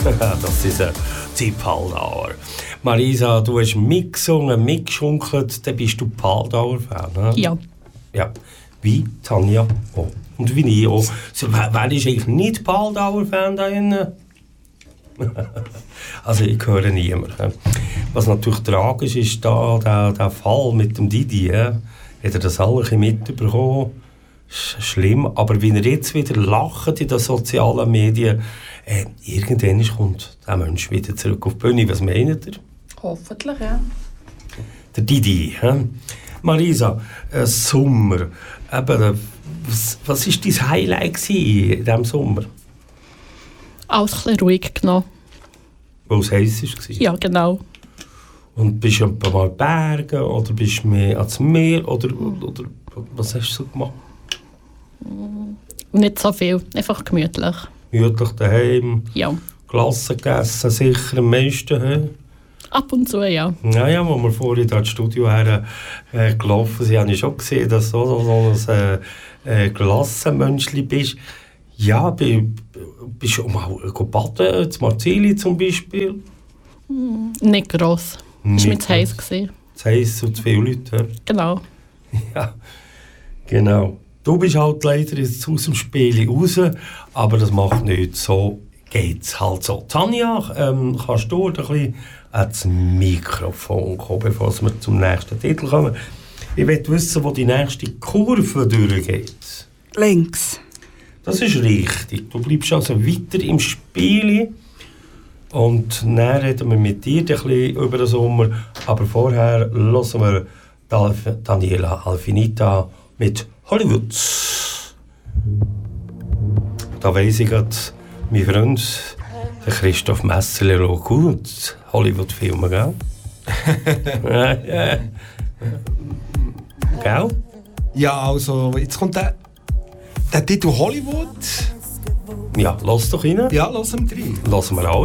Das ist die Paldauer. Marisa, du hast mitgesungen, mitgeschunkelt, dann bist du Paldauer-Fan, ne? Ja. Ja, wie Tanja auch. Und wie ich auch. Wer ist eigentlich nicht Paldauer-Fan da drinnen? Also ich höre niemanden. Was natürlich tragisch ist, da der Fall mit dem Didi, hat er das alle mitbekommen. Schlimm, aber wenn er jetzt wieder lacht in den sozialen Medien, irgendwann kommt der Mensch wieder zurück auf die Bühne. Was meint ihr? Hoffentlich, ja. Der Didi. Marisa, Sommer. Eben, was war dein Highlight in diesem Sommer? Alles ein bisschen ruhig genommen. Weil es heiß war? Ja, genau. Und bist du ein paar Mal Bergen oder bist du mehr ans Meer? Oder was hast du so gemacht? Nicht so viel, einfach gemütlich. Gemütlich daheim? Ja. Glasse gegessen, sicher am meisten? Ab und zu, ja. Naja, als wir vorhin ins Studio her gelaufen sind, habe ich schon gesehen, dass du so ein Glassenmenschchen bist. Ja, bist du mal baden, zu Marzili zum Beispiel? Nicht gross. Es war mir zu heiß. Zu heiß und zu viele Leute. Genau. Ja, genau. Du bist halt leider jetzt aus dem Spiel raus, aber das macht nichts. So geht's halt so. Tanja, kannst du ein bisschen ans Mikrofon kommen, bevor wir zum nächsten Titel kommen? Ich will wissen, wo die nächste Kurve durchgeht. Links. Das ist richtig. Du bleibst also weiter im Spiel. Und dann reden wir mit dir ein bisschen über den Sommer. Aber vorher hören wir Daniela Alfinita mit Hollywood. Da weiss ich gerade, mein Freund, der Christoph Messerle, schaut gut Hollywood-Filme, gell? Gell? Ja, also, jetzt kommt der Titel Hollywood. Ja, lass doch rein. Ja, lass ihn rein. Lassen wir alle